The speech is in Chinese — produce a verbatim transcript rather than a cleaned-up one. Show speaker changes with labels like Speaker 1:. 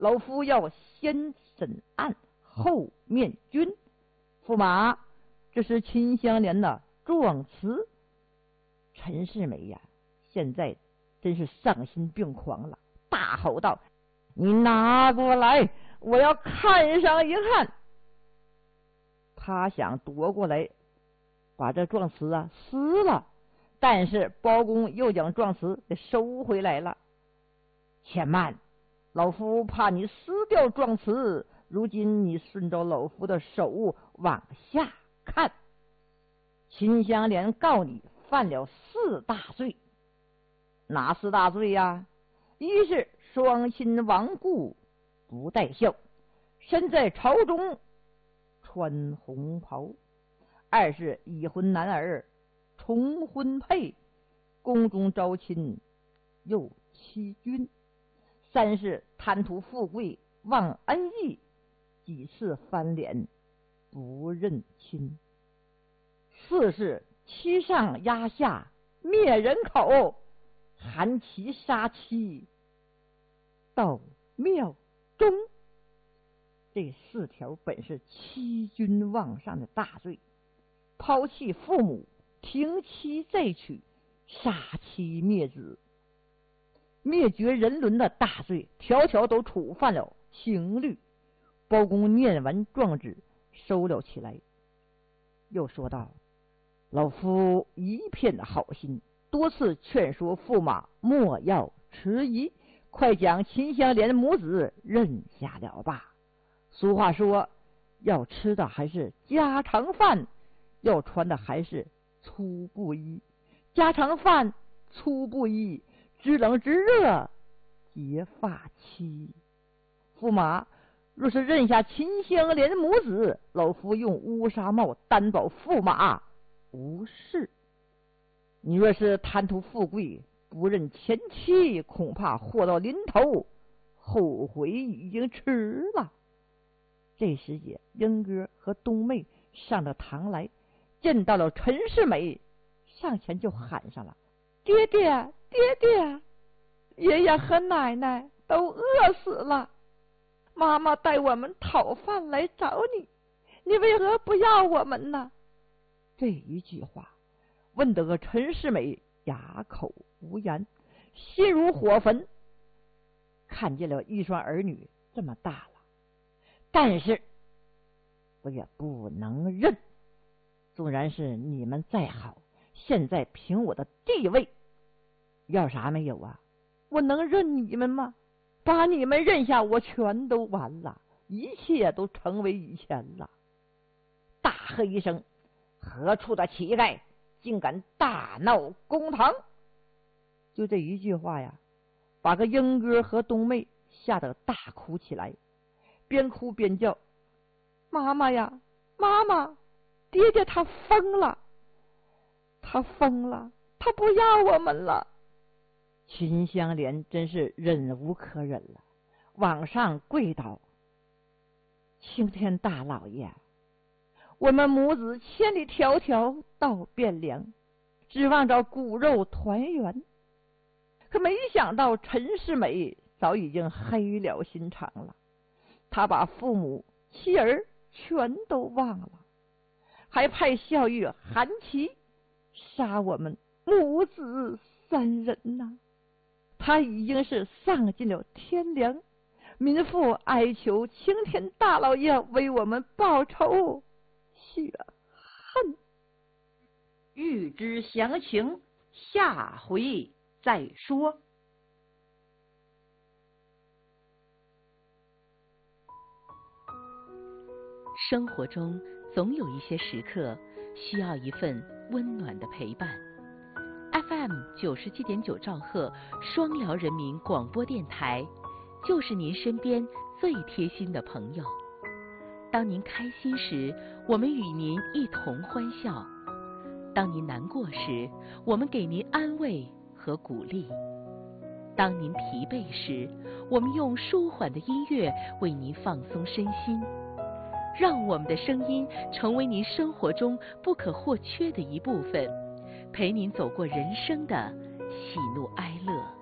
Speaker 1: 老夫要先审案后面君。驸马，这是秦香莲的状词。陈世美呀，现在真是丧心病狂了，大吼道：你拿过来，我要看上一看。他想夺过来把这状词啊撕了，但是包公又将状词给收回来了。且慢，老夫怕你撕掉状词，如今你顺着老夫的手往下看。秦香莲告你犯了四大罪。哪四大罪呀？一是双亲亡故不带孝，身在朝中穿红袍；二是已婚男儿重婚配，宫中招亲又欺君；三是贪图富贵忘恩义，几次翻脸不认亲；四是欺上压下灭人口，含其杀妻到庙中。这四条本是欺君罔上的大罪，抛弃父母，停妻再娶，杀妻灭子，灭绝人伦的大罪，条条都触犯了刑律。包公念完状纸收了起来，又说道：老夫一片的好心，多次劝说驸马莫要迟疑，快将秦香莲母子认下了吧。俗话说，要吃的还是家常饭，要穿的还是粗布衣。家常饭粗布衣，知冷知热结发妻。驸马若是认下秦香莲母子，老夫用乌纱帽担保驸马无事。你若是贪图富贵，不认前妻，恐怕祸到临头，后悔已经迟了。这时节，英哥和冬妹上了堂来，见到了陈世美，上前就喊上了：爹爹，爹爹，爷爷和奶奶都饿死了，妈妈带我们讨饭来找你，你为何不要我们呢？这一句话问得个陈世美哑口无言，心如火焚。看见了一双儿女这么大了，但是我也不能认。纵然是你们再好，现在凭我的地位，要啥没有啊？我能认你们吗？把你们认下，我全都完了，一切都成为以前了。大喝一声：何处的乞丐竟敢大闹公堂！就这一句话呀，把个英哥和冬妹吓得大哭起来，边哭边叫：妈妈呀，妈妈，爹爹他疯了，他疯了，他不要我们了。秦香莲真是忍无可忍了，往上跪倒：青天大老爷，我们母子千里迢迢到汴梁，指望着骨肉团圆，可没想到陈世美早已经黑了心肠了，他把父母妻儿全都忘了，还派孝玉韩琦杀我们母子三人呐！他已经是丧尽了天良，民妇哀求青天大老爷为我们报仇雪恨。欲知详情，下回再说。
Speaker 2: 生活中总有一些时刻需要一份温暖的陪伴。F M 九十七点九兆赫双辽人民广播电台，就是您身边最贴心的朋友。当您开心时，我们与您一同欢笑；当您难过时，我们给您安慰和鼓励；当您疲惫时，我们用舒缓的音乐为您放松身心。让我们的声音成为您生活中不可或缺的一部分，陪您走过人生的喜怒哀乐。